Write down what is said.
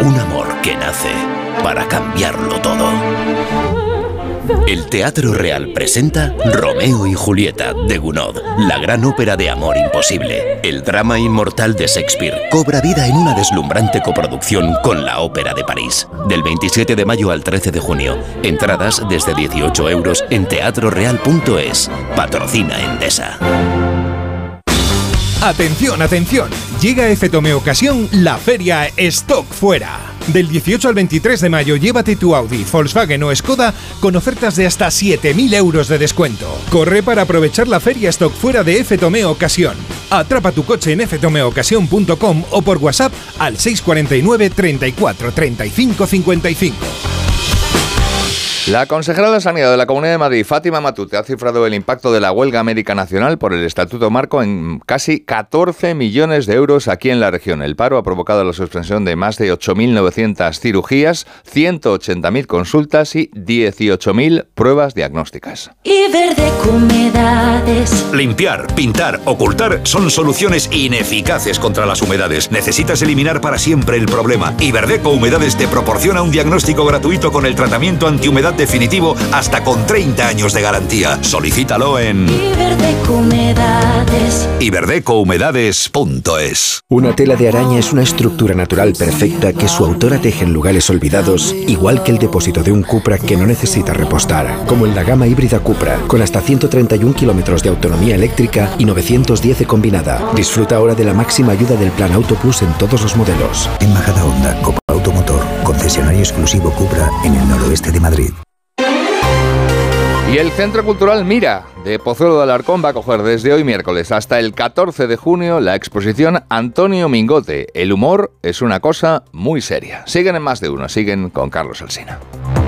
Un amor que nace para cambiarlo todo. El Teatro Real presenta Romeo y Julieta de Gounod, la gran ópera de amor imposible. El drama inmortal de Shakespeare cobra vida en una deslumbrante coproducción con la Ópera de París. Del 27 de mayo al 13 de junio. Entradas desde 18 € en teatroreal.es. Patrocina Endesa. ¡Atención, atención! Llega a Efetome Ocasión la feria Stock Fuera. Del 18 al 23 de mayo llévate tu Audi, Volkswagen o Skoda con ofertas de hasta 7.000 € de descuento. Corre para aprovechar la feria Stock Fuera de Efetome Ocasión. Atrapa tu coche en efetomeocasión.com o por WhatsApp al 649 34 35 55. La consejera de Sanidad de la Comunidad de Madrid, Fátima Matute, ha cifrado el impacto de la huelga médica nacional por el Estatuto Marco en casi 14 millones de euros aquí en la región. El paro ha provocado la suspensión de más de 8.900 cirugías, 180.000 consultas y 18.000 pruebas diagnósticas. Iberdeco Humedades. Limpiar, pintar, ocultar son soluciones ineficaces contra las humedades. Necesitas eliminar para siempre el problema. Iberdeco Humedades te proporciona un diagnóstico gratuito con el tratamiento antihumedad definitivo hasta con 30 años de garantía. Solicítalo en Iberdeco Humedades. iberdecohumedades.es. Una tela de araña es una estructura natural perfecta que su autora teje en lugares olvidados, igual que el depósito de un Cupra que no necesita repostar, como en la gama híbrida Cupra, con hasta 131 kilómetros de autonomía eléctrica y 910 de combinada. Disfruta ahora de la máxima ayuda del Plan Auto Plus en todos los modelos. En Majadahonda, Copa Automotor, concesionario exclusivo Cupra en el noroeste de Madrid. Y el Centro Cultural Mira de Pozuelo de Alarcón va a acoger desde hoy miércoles hasta el 14 de junio la exposición Antonio Mingote. El humor es una cosa muy seria. Siguen en Más de Uno, siguen con Carlos Alsina.